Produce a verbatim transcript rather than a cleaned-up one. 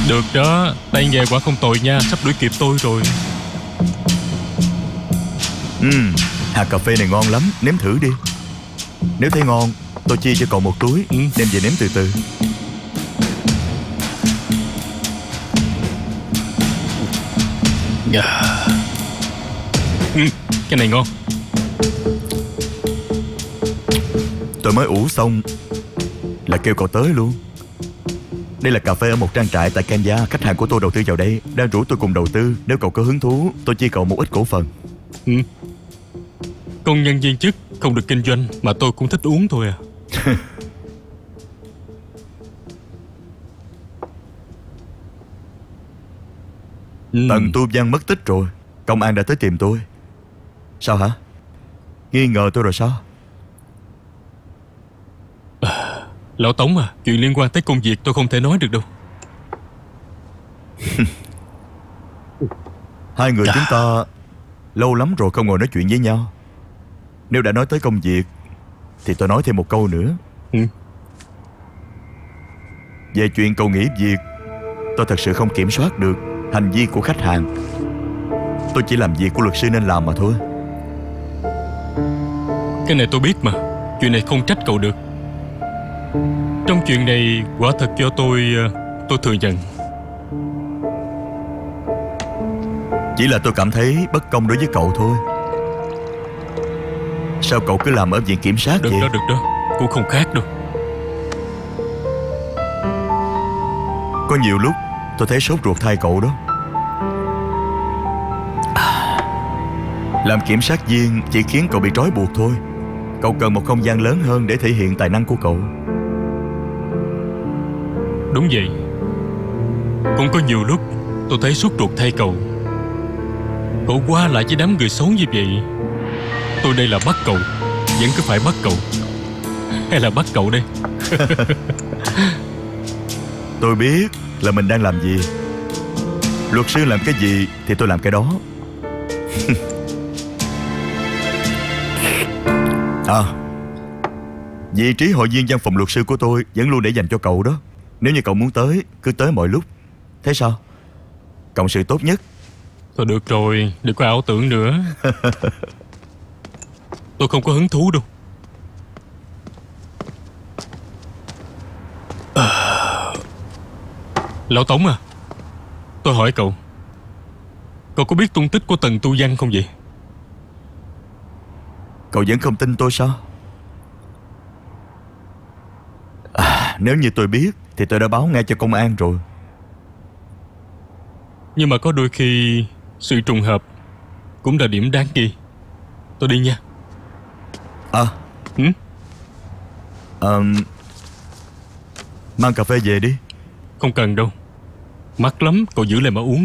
Được đó, tay nghề quả không tồi nha. Sắp đuổi kịp tôi rồi. Ừm, hạt cà phê này ngon lắm, nếm thử đi. Nếu thấy ngon, tôi chia cho cậu một túi, Ừ. đem về nếm từ từ. Dạ. Ừ, cái này ngon. Tôi mới ủ xong là kêu cậu tới luôn. Đây là cà phê ở một trang trại tại Kenya. Khách hàng của tôi đầu tư vào đây, đang rủ tôi cùng đầu tư. Nếu cậu có hứng thú, tôi chia cậu một ít cổ phần. Ừ. Công nhân viên chức không được kinh doanh, mà tôi cũng thích uống thôi à. Ừ. Tần Tu Văn mất tích rồi. Công an đã tới tìm tôi. Sao hả? Nghi ngờ tôi rồi sao? Lão Tống à, chuyện liên quan tới công việc tôi không thể nói được đâu. Hai người chúng ta lâu lắm rồi không ngồi nói chuyện với nhau. Nếu đã nói tới công việc thì tôi nói thêm một câu nữa. Ừ. Về chuyện cậu nghỉ việc, tôi thật sự không kiểm soát được hành vi của khách hàng. Tôi chỉ làm việc của luật sư nên làm mà thôi. Cái này tôi biết mà. Chuyện này không trách cậu được. Trong chuyện này quả thật do tôi Tôi thừa nhận. Chỉ là tôi cảm thấy bất công đối với cậu thôi. Sao cậu cứ làm ở viện kiểm sát Được vậy? đó, được đó. Cũng không khác đâu. Có nhiều lúc tôi thấy sốt ruột thay cậu đó. Làm kiểm sát viên chỉ khiến cậu bị trói buộc thôi. Cậu cần một không gian lớn hơn để thể hiện tài năng của cậu. Đúng vậy. Cũng có nhiều lúc tôi thấy sốt ruột thay cậu. Cậu qua lại với đám người xấu như vậy. Tôi đây là bắt cậu, vẫn cứ phải bắt cậu. Hay là bắt cậu đây? Tôi biết là mình đang làm gì. Luật sư làm cái gì thì tôi làm cái đó. À, vị trí hội viên văn phòng luật sư của tôi vẫn luôn để dành cho cậu đó. Nếu như cậu muốn tới, cứ tới mọi lúc. Thế sao? Cộng sự tốt nhất. Thôi được rồi, đừng có ảo tưởng nữa. Tôi không có hứng thú đâu. à... Lão Tống à, tôi hỏi cậu, cậu có biết tung tích của Tần Tu Văn không vậy? Cậu vẫn không tin tôi sao? À, nếu như tôi biết thì tôi đã báo ngay cho công an rồi. Nhưng mà có đôi khi sự trùng hợp cũng là điểm đáng ghi. Tôi đi nha. À, ừ? à, mang cà phê về đi. Không cần đâu. Mắc lắm, cậu giữ lại mà uống.